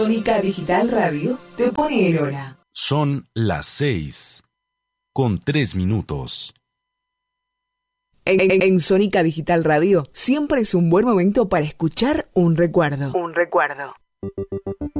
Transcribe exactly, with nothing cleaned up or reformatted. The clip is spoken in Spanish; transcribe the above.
Sónica Digital Radio te pone en hora. Son las seis con tres minutos. En, en, en Sónica Digital Radio siempre es un buen momento para escuchar un recuerdo. Un recuerdo.